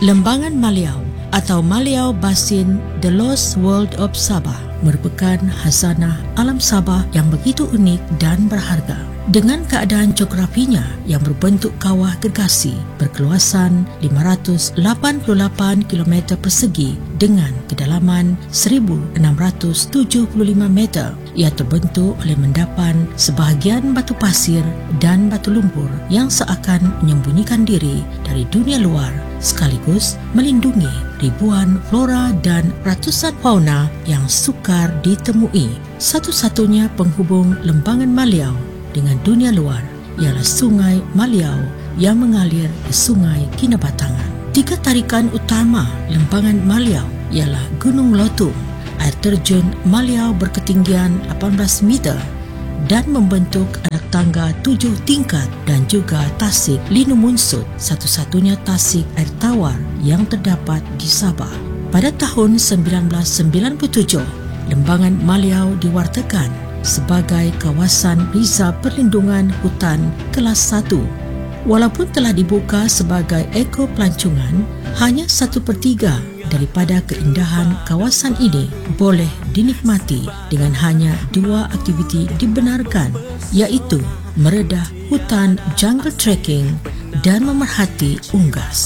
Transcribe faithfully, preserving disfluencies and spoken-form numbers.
Lembangan Maliau atau Maliau Basin The Lost World of Sabah merupakan khazanah alam Sabah yang begitu unik dan berharga. Dengan keadaan geografinya yang berbentuk kawah gergasi berkeluasan lima ratus lapan puluh lapan kilometer persegi dengan kedalaman seribu enam ratus tujuh puluh lima meter, ia terbentuk oleh mendapan sebahagian batu pasir dan batu lumpur yang seakan menyembunyikan diri dari dunia luar, sekaligus melindungi ribuan flora dan ratusan fauna yang sukar ditemui. Satu-satunya penghubung Lembangan Maliau dengan dunia luar ialah Sungai Maliau yang mengalir ke Sungai Kinabatangan. Tiga tarikan utama Lembangan Maliau ialah Gunung Lotung, air terjun Maliau berketinggian lapan belas meter dan membentuk anak tangga tujuh tingkat, dan juga Tasik Linu Munsut, satu-satunya tasik air tawar yang terdapat di Sabah. Pada tahun sembilan belas sembilan puluh tujuh, Lembangan Maliau diwartakan sebagai kawasan Rizab Perlindungan Hutan kelas satu. Walaupun telah dibuka sebagai ekopelancongan, hanya satu per tiga daripada keindahan kawasan ini boleh dinikmati dengan hanya dua aktiviti dibenarkan, iaitu meredah hutan jungle trekking dan memerhati unggas.